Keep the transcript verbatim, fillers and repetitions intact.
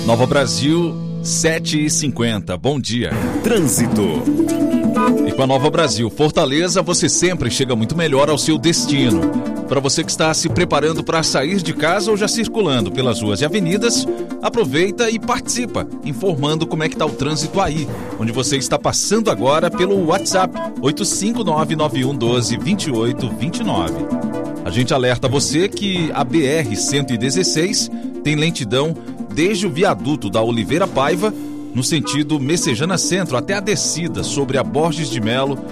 Nova Brasil, sete e cinquenta. Bom dia. Trânsito. E com a Nova Brasil Fortaleza, você sempre chega muito melhor ao seu destino. Para você que está se preparando para sair de casa ou já circulando pelas ruas e avenidas, aproveita e participa, informando como é que está o trânsito aí, onde você está passando agora pelo WhatsApp oito cinco nove nove um um dois, dois oito dois nove. A gente alerta você que a B R cento e dezesseis tem lentidão desde o viaduto da Oliveira Paiva, no sentido Messejana Centro, até a descida sobre a Borges de Melo,